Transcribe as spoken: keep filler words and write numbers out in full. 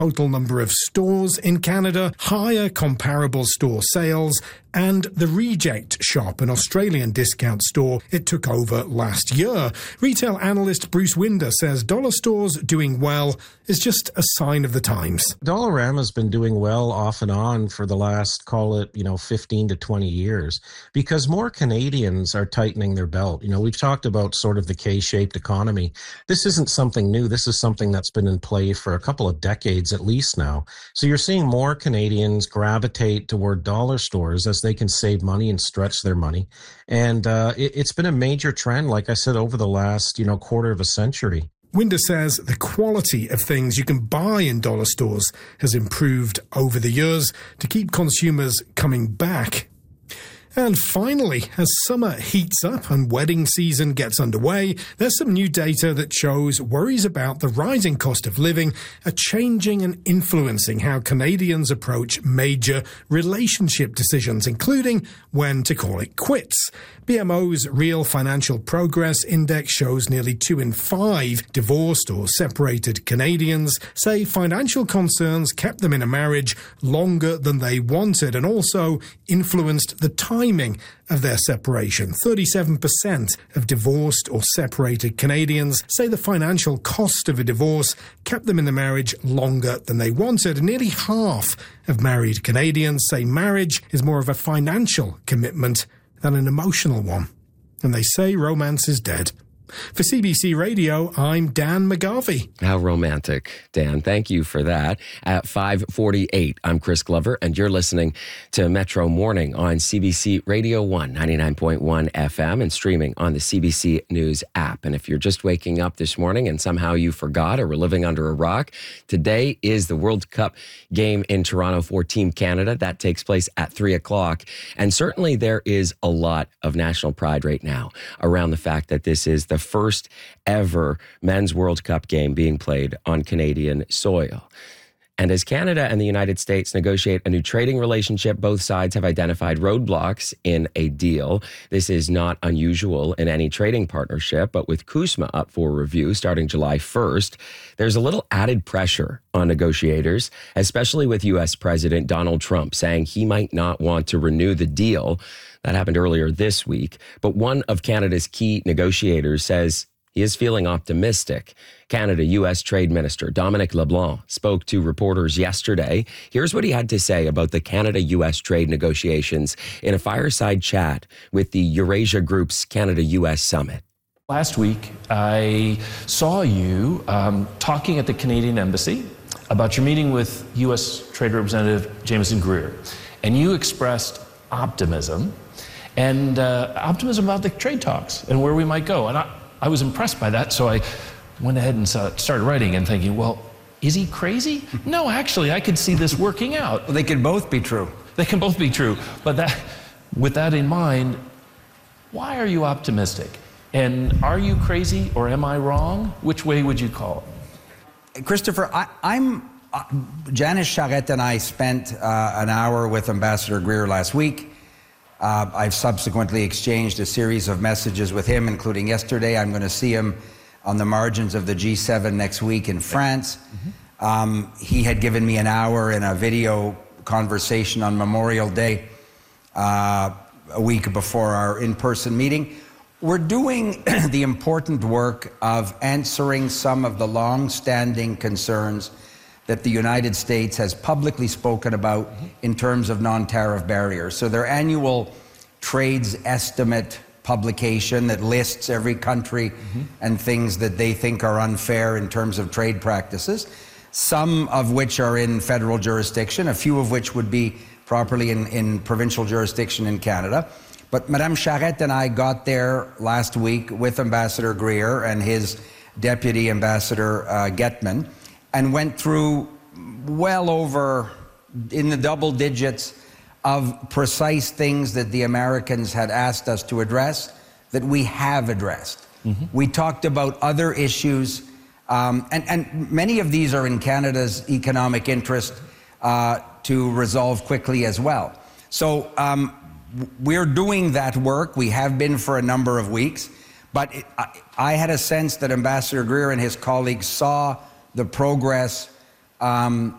total number of stores in Canada, higher comparable store sales, and The Reject Shop, an Australian discount store it took over last year. Retail analyst Bruce Winder says dollar stores doing well is just a sign of the times. Dollarama's been doing well off and on for the last, call it, you know, fifteen to twenty years, because more Canadians are tightening their belt. You know, we've talked about sort of the K-shaped economy. This isn't something new. This is something that's been in play for a couple of decades at least now. So you're seeing more Canadians gravitate toward dollar stores as they can save money and stretch their money. And uh, it, it's been a major trend, like I said, over the last, you know, quarter of a century. Winder says the quality of things you can buy in dollar stores has improved over the years to keep consumers coming back. And finally, as summer heats up and wedding season gets underway, there's some new data that shows worries about the rising cost of living are changing and influencing how Canadians approach major relationship decisions, including when to call it quits. B M O's Real Financial Progress Index shows nearly two in five divorced or separated Canadians say financial concerns kept them in a marriage longer than they wanted and also influenced the timing of their separation. thirty-seven percent of divorced or separated Canadians say the financial cost of a divorce kept them in the marriage longer than they wanted. And nearly half of married Canadians say marriage is more of a financial commitment than an emotional one. And they say romance is dead. For C B C Radio, I'm Dan McGarvey. How romantic, Dan. Thank you for that. At five forty-eight, I'm Chris Glover, and you're listening to Metro Morning on C B C Radio one, ninety-nine point one F M, and streaming on the C B C News app. And if you're just waking up this morning and somehow you forgot or were living under a rock, today is the World Cup game in Toronto for Team Canada. That takes place at three o'clock. And certainly there is a lot of national pride right now around the fact that this is the first ever men's World Cup game being played on Canadian soil. And as Canada and the United States negotiate a new trading relationship, both sides have identified roadblocks in a deal. This is not unusual in any trading partnership, but with CUSMA up for review starting July first, there's a little added pressure on negotiators, especially with U S President Donald Trump saying he might not want to renew the deal. That happened earlier this week. But one of Canada's key negotiators says he is feeling optimistic. Canada U S Trade Minister Dominic LeBlanc spoke to reporters yesterday. Here's what he had to say about the Canada U S trade negotiations in a fireside chat with the Eurasia Group's Canada U S Summit. Last week, I saw you um, talking at the Canadian Embassy about your meeting with U S Trade Representative Jameson Greer, and you expressed optimism and uh, optimism about the trade talks and where we might go. And I, I was impressed by that, so I went ahead and started writing and thinking, well, is he crazy? No, actually, I could see this working out. Well, they can both be true. They can both be true. But that, with that in mind, why are you optimistic? And are you crazy or am I wrong? Which way would you call it? Christopher, I, I'm, uh, Janice Charette and I spent uh, an hour with Ambassador Greer last week. Uh, I've subsequently exchanged a series of messages with him, including yesterday. I'm going to see him on the margins of the G seven next week in France. Mm-hmm. Um, he had given me an hour in a video conversation on Memorial Day, uh, a week before our in-person meeting. We're doing the important work of answering some of the long-standing concerns that the United States has publicly spoken about mm-hmm. in terms of non-tariff barriers. So their annual trades estimate publication that lists every country mm-hmm. and things that they think are unfair in terms of trade practices, some of which are in federal jurisdiction, a few of which would be properly in, in provincial jurisdiction in Canada. But Madame Charette and I got there last week with Ambassador Greer and his Deputy Ambassador uh, Getman, and went through well over in the double digits of precise things that the Americans had asked us to address that we have addressed. Mm-hmm. We talked about other issues, um, and, and many of these are in Canada's economic interest uh, to resolve quickly as well. So um, we're doing that work. We have been for a number of weeks, but it, I, I had a sense that Ambassador Greer and his colleagues saw the progress um,